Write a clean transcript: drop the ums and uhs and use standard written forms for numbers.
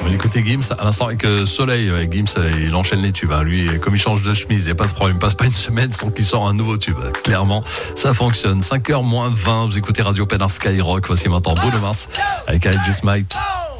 On va écouter Gims à l'instant avec Soleil. Gims, il enchaîne les tubes. Lui, comme il change de chemise, il n'y a pas de problème. Il passe pas une semaine sans qu'il sort un nouveau tube. Clairement, ça fonctionne. 5h moins 20. Vous écoutez Radio Pénin Skyrock. Voici maintenant Bruno Mars avec I Just Might.